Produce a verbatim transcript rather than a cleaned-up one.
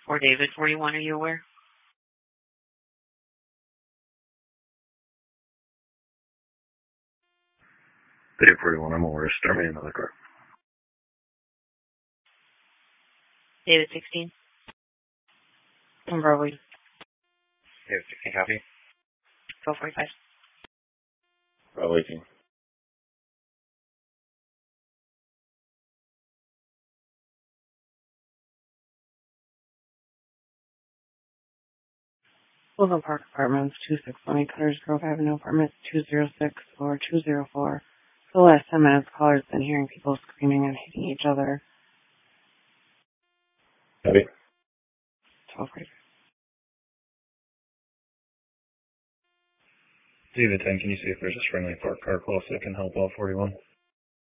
For David forty-one, are you aware? David forty-one, I'm aware. Start me another car. David sixteen. On Broadway. David sixteen, copy. twelve forty-five. Bravo eighteen. Woodland Park Apartments, two six one eight Cutters Grove Avenue, Apartment two oh six or two oh four. For the last ten minutes, callers been hearing people screaming and hitting each other. Copy. twelve forty-five. David ten, can you see if there's a friendly park car close that can help out forty-one?